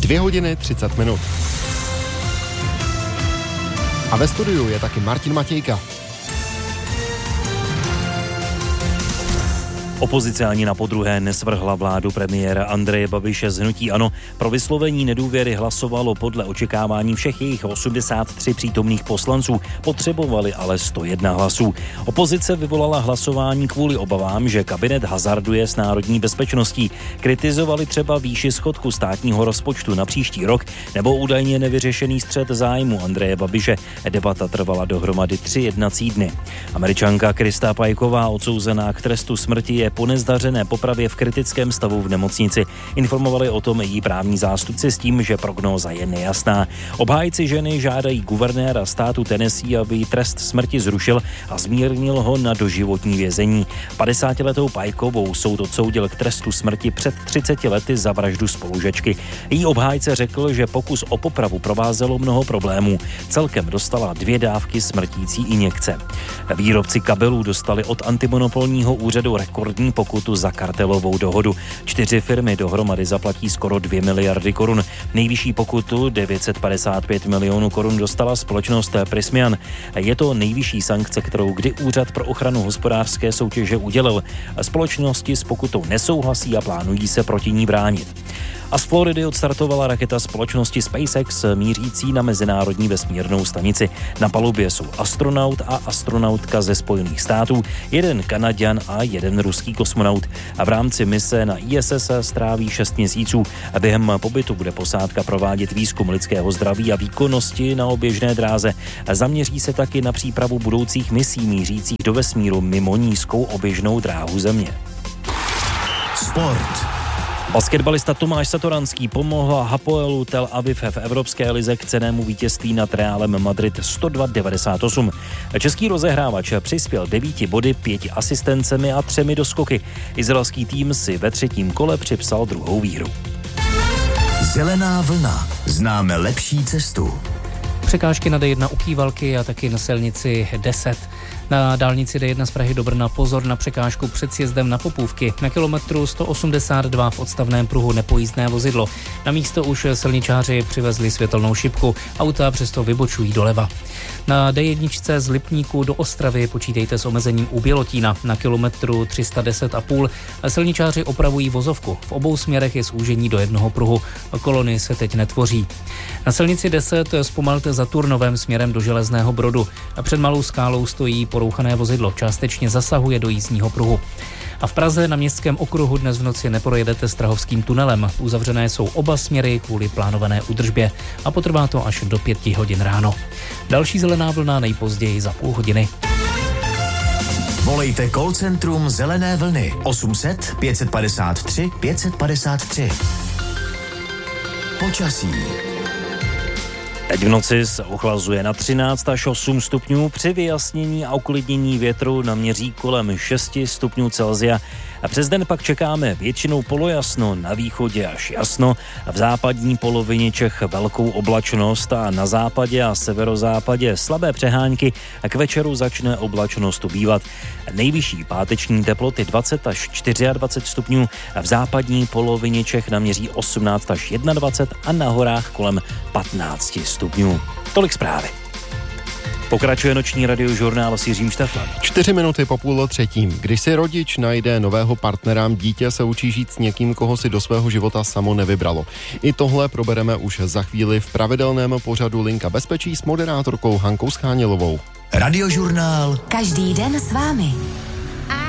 2:30. A ve studiu je taky Martin Matějka. Opozice ani na podruhé nesvrhla vládu premiéra Andreje Babiše z hnutí ANO. Pro vyslovení nedůvěry hlasovalo podle očekávání všech jejich 83 přítomných poslanců. Potřebovali ale 101 hlasů. Opozice vyvolala hlasování kvůli obavám, že kabinet hazarduje s národní bezpečností. Kritizovali třeba výši schodku státního rozpočtu na příští rok nebo údajně nevyřešený střet zájmu Andreje Babiše. Debata trvala dohromady 3 jednací dny. Američanka Krista Pajková, odsouzená k trestu smrti, je po nezdařené popravě v kritickém stavu v nemocnici. Informovali o tom její právní zástupci s tím, že prognóza je nejasná. Obhájci ženy žádají guvernéra státu Tennessee, aby trest smrti zrušil a zmírnil ho na doživotní vězení. 50letou Pajkovou soud odsoudil k trestu smrti před 30 lety za vraždu spolužečky. Její obhájce řekl, že pokus o popravu provázelo mnoho problémů. Celkem dostala 2 dávky smrtící injekce. Výrobci kabelů dostali od antimonopolního úřadu rekordní pokutu za kartelovou dohodu. 4 firmy dohromady zaplatí skoro 2 miliardy korun. Nejvyšší pokutu 955 milionů korun dostala společnost Prysmian. Je to nejvyšší sankce, kterou kdy Úřad pro ochranu hospodářské soutěže udělil. Společnosti s pokutou nesouhlasí a plánují se proti ní bránit. A z Floridy odstartovala raketa společnosti SpaceX mířící na mezinárodní vesmírnou stanici. Na palubě jsou astronaut a astronautka ze Spojených států, 1 Kanaďan a 1 ruský kosmonaut. A v rámci mise na ISS stráví 6 měsíců. A během pobytu bude posádka provádět výzkum lidského zdraví a výkonnosti na oběžné dráze. A zaměří se taky na přípravu budoucích misí mířících do vesmíru mimo nízkou oběžnou dráhu Země. Sport. Basketbalista Tomáš Satoranský pomohl Hapoelu Tel Aviv v Evropské lize k cennému vítězství nad Realem Madrid 102-98. Český rozehrávač přispěl 9 body, 5 asistencemi a 3 doskoky. Izraelský tým si ve 3. kole připsal 2. výhru. Zelená vlna. Známe lepší cestu. Překážky na D1 u Kývalky a taky na silnici 10. Na dálnici D1 z Prahy do Brna pozor na překážku před sjezdem na Popůvky. Na kilometru 182 v odstavném pruhu nepojízdné vozidlo. Na místo už silničáři přivezli světelnou šipku. Auta přesto vybočují doleva. Na D1 z Lipníku do Ostravy počítejte s omezením u Bělotína. Na kilometru 310,5 silničáři opravují vozovku. V obou směrech je zúžení do jednoho pruhu. Kolony se teď netvoří. Na silnici 10 zpomalte za Turnovem směrem do Železného Brodu. Před Malou Skálou stojí porouchané vozidlo. Částečně zasahuje do jízdního pruhu. A v Praze na Městském okruhu dnes v noci neprojedete Strahovským tunelem. Uzavřené jsou oba směry kvůli plánované údržbě a potrvá to až do 5 hodin ráno. Další zelená vlna nejpozději za půl hodiny. Volejte call centrum Zelené vlny 800 553 553. Počasí. Teď v noci se ochlazuje na 13 až 8 stupňů, při vyjasnění a uklidnění větru naměří kolem 6 stupňů Celsia. A přes den pak čekáme většinou polojasno, na východě až jasno, v západní polovině Čech velkou oblačnost a na západě a severozápadě slabé přehánky a k večeru začne oblačnost ubývat. Nejvyšší páteční teploty 20 až 24 stupňů, v západní polovině Čech naměří 18 až 21 a na horách kolem 15 stupňů. Tolik zprávy. Pokračuje noční radiožurnál s Jiřím Šteflem. 4 minuty po 2:30. Když si rodič najde nového partnera, dítě se učí žít s někým, koho si do svého života samo nevybralo. I tohle probereme už za chvíli v pravidelném pořadu Linka bezpečí s moderátorkou Hankou Schánělovou. Radiožurnál. Každý den s vámi.